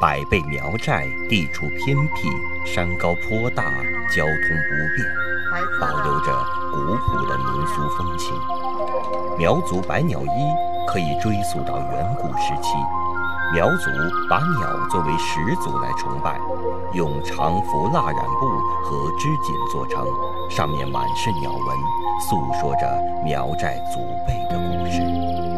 百倍苗寨地处偏僻，山高坡大，交通不便，保留着古朴的民俗风情。苗族百鸟衣可以追溯到远古时期，苗族把鸟作为始祖来崇拜，用长服蜡染布和织锦做成，上面满是鸟纹，诉说着苗寨祖辈的故事。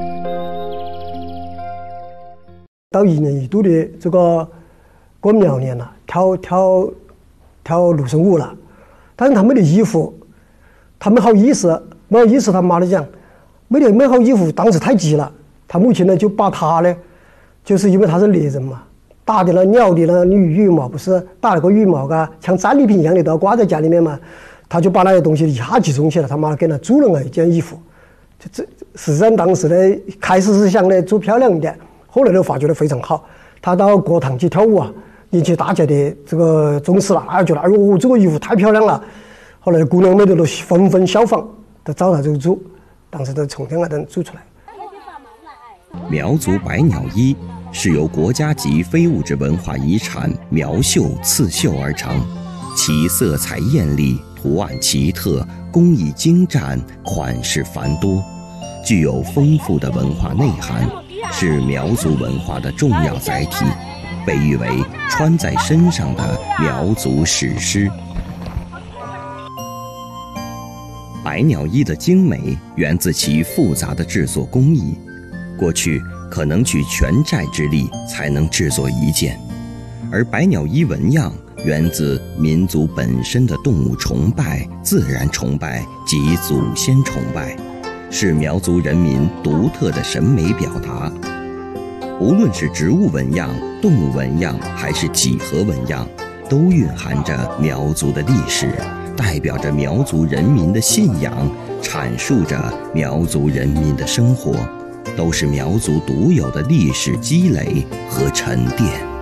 到1年1度的这个过苗年了，跳芦笙舞了，但是他们的衣服，他们好意思，没好意思，他妈的讲，没好衣服，当时太急了，他母亲呢就把他呢，就是因为他是猎人嘛，打的了鸟的了羽毛，不是打了个羽毛啊，像战利品一样的都要挂在家里面嘛，他就把那些东西一下集中起来，他妈给他做了一件衣服。这实际上当时呢，开始是想呢做漂亮一点，后来都发觉得非常好。他到国堂去跳舞啊，引起大家的这个重视了，觉得哎呦这个衣服太漂亮了。后来姑娘们都纷纷效仿，都照他这个做，当时都从这样做出来。 苗族百鸟衣是由国家级非物质文化遗产苗绣刺绣而成，其色彩艳丽，图案奇特，工艺精湛，款式繁多，具有丰富的文化内涵，是苗族文化的重要载体，被誉为穿在身上的苗族史诗。百鸟衣的精美源自其复杂的制作工艺，过去可能举全寨之力才能制作一件，而百鸟衣纹样源自民族本身的动物崇拜、自然崇拜及祖先崇拜，是苗族人民独特的审美表达。无论是植物纹样、动物纹样还是几何纹样，都蕴含着苗族的历史，代表着苗族人民的信仰，阐述着苗族人民的生活，都是苗族独有的历史积累和沉淀。